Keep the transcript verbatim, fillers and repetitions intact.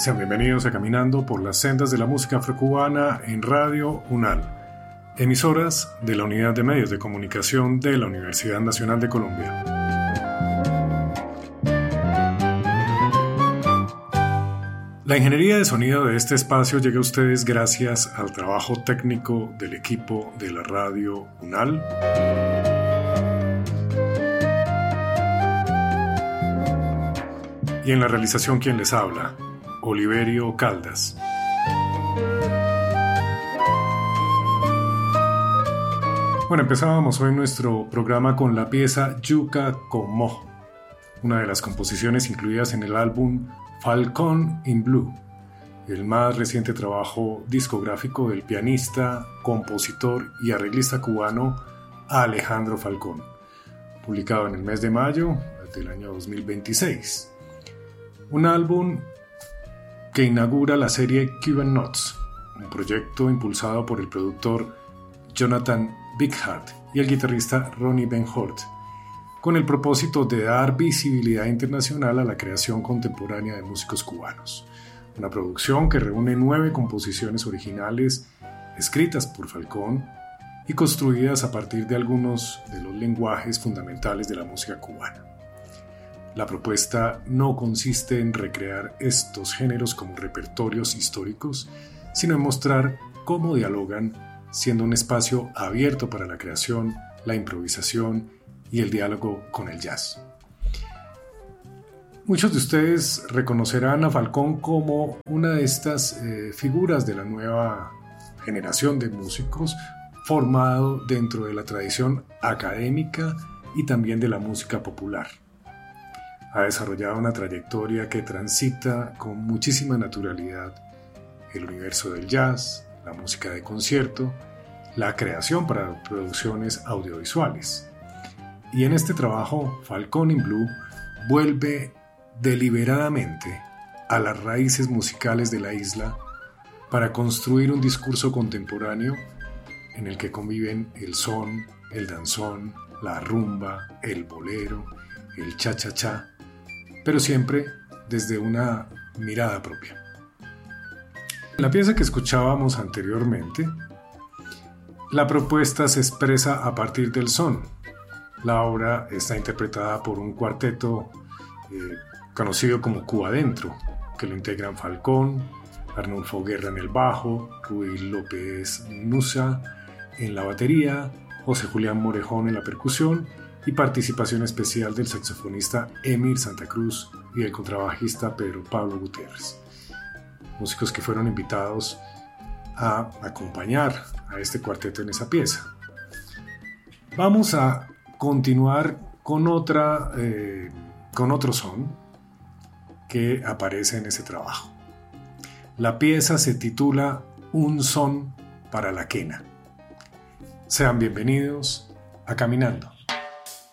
Sean bienvenidos a Caminando por las sendas de la música afrocubana en Radio UNAL, emisoras de la Unidad de Medios de Comunicación de la Universidad Nacional de Colombia. La ingeniería de sonido de este espacio llega a ustedes gracias al trabajo técnico del equipo de la Radio UNAL. Y en la realización, quien les habla, Oliverio Caldas. Bueno, empezábamos hoy nuestro programa con la pieza Yuka Como, una de las composiciones incluidas en el álbum Falcon in Blue, el más reciente trabajo discográfico del pianista, compositor y arreglista cubano Alejandro Falcón, publicado en el mes de mayo del año dos mil veintiséis. Un álbum que inaugura la serie Cuban Notes, un proyecto impulsado por el productor Jonathan Bighart y el guitarrista Ronnie Ben Hort, con el propósito de dar visibilidad internacional a la creación contemporánea de músicos cubanos. Una producción que reúne nueve composiciones originales escritas por Falcón y construidas a partir de algunos de los lenguajes fundamentales de la música cubana. La propuesta no consiste en recrear estos géneros como repertorios históricos, sino en mostrar cómo dialogan, siendo un espacio abierto para la creación, la improvisación y el diálogo con el jazz. Muchos de ustedes reconocerán a Falcón como una de estas eh, figuras de la nueva generación de músicos formado dentro de la tradición académica y también de la música popular. Ha desarrollado una trayectoria que transita con muchísima naturalidad el universo del jazz, la música de concierto, la creación para producciones audiovisuales. Y en este trabajo, Falcon in Blue vuelve deliberadamente a las raíces musicales de la isla para construir un discurso contemporáneo en el que conviven el son, el danzón, la rumba, el bolero, el cha-cha-cha, pero siempre desde una mirada propia. En la pieza que escuchábamos anteriormente, la propuesta se expresa a partir del son. La obra está interpretada por un cuarteto eh, conocido como Cuba Adentro, que lo integran Falcón, Arnulfo Guerra en el bajo, Rui López Nusa en la batería, José Julián Morejón en la percusión y participación especial del saxofonista Emir Santa Cruz y el contrabajista Pedro Pablo Gutiérrez, músicos que fueron invitados a acompañar a este cuarteto en esa pieza. Vamos a continuar con otra eh, con otro son que aparece en ese trabajo. La pieza se titula Un son para la quena. Sean bienvenidos a Caminando.